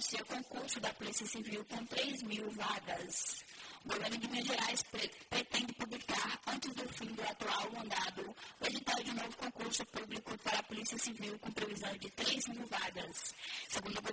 anuncia concurso da Polícia Civil com 3.000 vagas. O governo de Minas Gerais pretende publicar, antes do fim do atual mandato, o edital de novo concurso público para a Polícia Civil com previsão de 3.000 vagas. Segundo o